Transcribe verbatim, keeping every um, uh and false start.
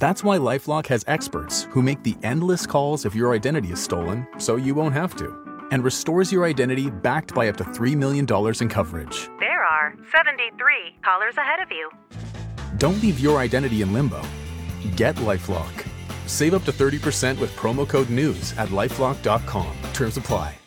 That's why LifeLock has experts who make the endless calls if your identity is stolen, so you won't have to, and restores your identity backed by up to three million dollars in coverage. There are seventy-three callers ahead of you. Don't leave your identity in limbo. Get LifeLock. Save up to thirty percent with promo code NEWS at lifelock dot com. Terms apply.